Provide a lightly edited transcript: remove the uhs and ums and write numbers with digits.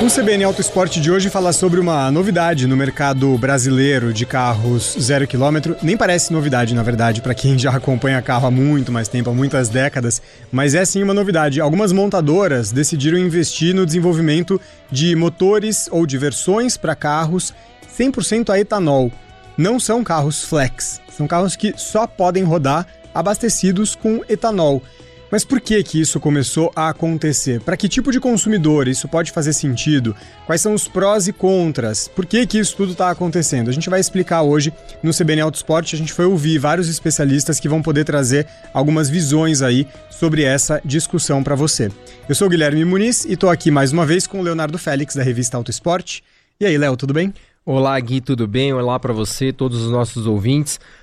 O CBN Auto Esporte de hoje fala sobre uma novidade no mercado brasileiro de carros 0 km. Nem parece novidade, na verdade, para quem já acompanha carro há muito mais tempo, há muitas décadas, mas é sim uma novidade. Algumas montadoras decidiram investir no desenvolvimento de motores ou de versões para carros 100% a etanol. Não são carros flex, são carros que só podem rodar abastecidos com etanol. Mas por que isso começou a acontecer? Para que tipo de consumidor isso pode fazer sentido? Quais são os prós e contras? Por que isso tudo está acontecendo? A gente vai explicar hoje no CBN Auto Esporte. A gente foi ouvir vários especialistas que vão poder trazer algumas visões aí sobre essa discussão para você. Eu sou o Guilherme Muniz e estou aqui mais uma vez com o Leonardo Félix, da revista Auto Esporte. E aí, Léo, tudo bem? Olá, Gui, tudo bem? Olá para você, todos os nossos ouvintes.